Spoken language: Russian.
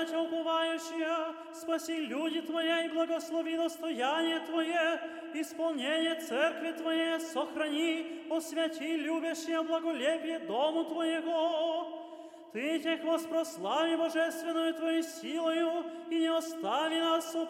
уповающие, спаси люди Твоя и благослови достояние Твое, исполнение церкви Твоей сохрани, освяти любящее благолепие дому Твоего. Ты тех воспрослави божественную Твою силою, и не остави нас